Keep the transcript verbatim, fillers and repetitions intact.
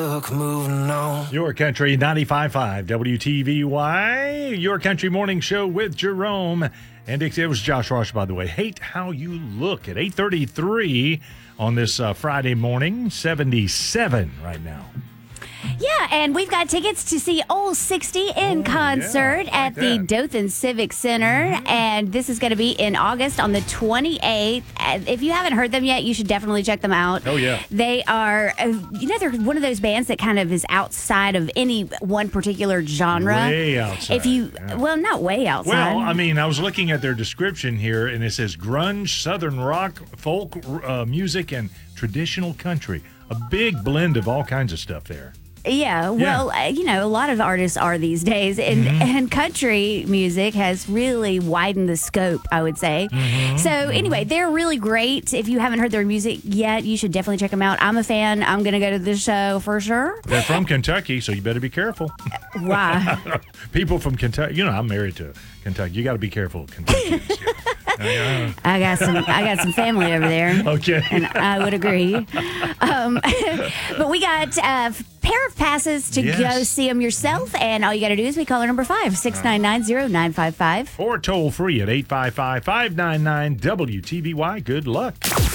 Look, moving on. Your Country ninety-five point five W T V Y, Your Country Morning Show with Jerome. And it, it was Josh Ross, by the way. Hate How You Look at eight thirty-three on this uh, Friday morning, seventy-seven right now. Yeah, and we've got tickets to see Old sixty in Oh, concert yeah, I at like the that. Dothan Civic Center, Mm-hmm. and this is going to be in August on the twenty-eighth. And if you haven't heard them yet, you should definitely check them out. Oh, yeah. They are, uh, you know, they're one of those bands that kind of is outside of any one particular genre. Way outside. If you, yeah. well, not way outside. Well, I mean, I was looking at their description here, and it says grunge, southern rock, folk uh, music, and traditional country. A big blend of all kinds of stuff there. Yeah, well, uh, you know, a lot of artists are these days, and, Mm-hmm. and country music has really widened the scope, I would say. Mm-hmm. So, anyway, they're really great. If you haven't heard their music yet, you should definitely check them out. I'm a fan. I'm going to go to the show for sure. They're from Kentucky, so you better be careful. Why? People from Kentucky, you know, I'm married to Kentucky. You got to be careful of Kentucky. uh, I got some. I got some family over there. okay. And I would agree. Um, but we got a pair of passes to Yes. go see them yourself, and all you got to do is be caller number five six nine nine zero nine five five. Or toll free at eight five five, five nine nine W T B Y. Good luck.